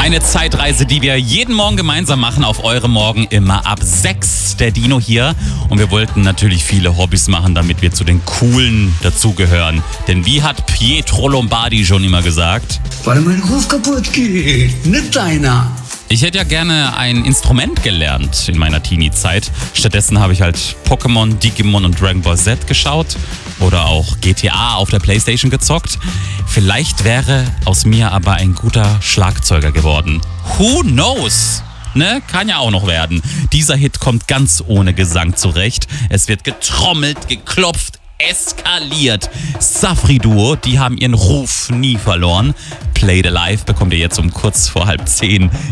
Eine Zeitreise, die wir jeden Morgen gemeinsam machen, auf eure Morgen immer ab 6. Der Dino hier. Und wir wollten natürlich viele Hobbys machen, damit wir zu den Coolen dazugehören. Denn wie hat Pietro Lombardi schon immer gesagt? Weil mein Ruf kaputt geht, nicht deiner. Ich hätte ja gerne ein Instrument gelernt in meiner Teenie-Zeit. Stattdessen habe ich halt Pokémon, Digimon und Dragon Ball Z geschaut oder auch GTA auf der Playstation gezockt. Vielleicht wäre aus mir aber ein guter Schlagzeuger geworden. Who knows? Ne? Kann ja auch noch werden. Dieser Hit kommt ganz ohne Gesang zurecht. Es wird getrommelt, geklopft, eskaliert. Safri Duo, die haben ihren Ruf nie verloren. Played Alive bekommt ihr jetzt um kurz vor 9:30